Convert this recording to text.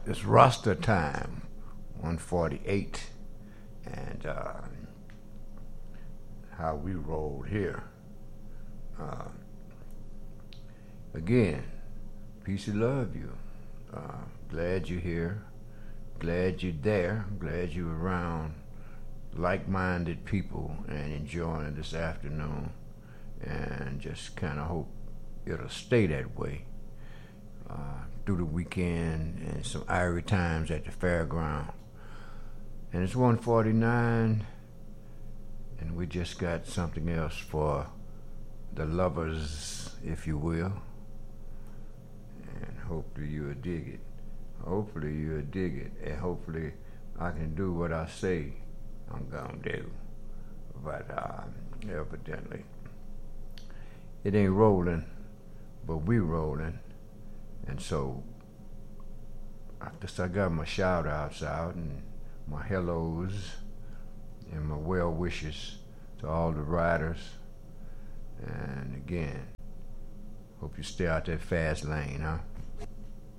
It's roster time, 148, and how we rolled here. Uh, Again, peace and love you. Glad you're here. Glad you're there. Glad you're around like-minded people and enjoying this afternoon. And just kind of hope it'll stay that way through the weekend and some Irie times at the fairground. And it's 149, and we just got something else for the lovers, if you will. And hopefully you'll dig it. Hopefully you'll dig it. And hopefully I can do what I say I'm gonna do. But evidently it ain't rolling, but we rolling. And so I guess I got my shout outs out and my hellos and my well wishes to all the riders. And again, hope you stay out that fast lane, huh?